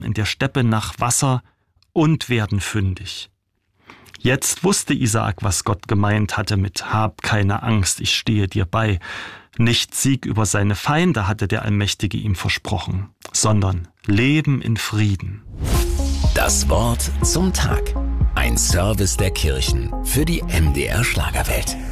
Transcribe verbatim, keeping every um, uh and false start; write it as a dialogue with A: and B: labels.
A: in der Steppe nach Wasser und werden fündig. Jetzt wusste Isaak, was Gott gemeint hatte mit Hab keine Angst, ich stehe dir bei. Nicht Sieg über seine Feinde hatte der Allmächtige ihm versprochen, sondern Leben in Frieden.
B: Das Wort zum Tag. Ein Service der Kirchen für die M D R Schlagerwelt.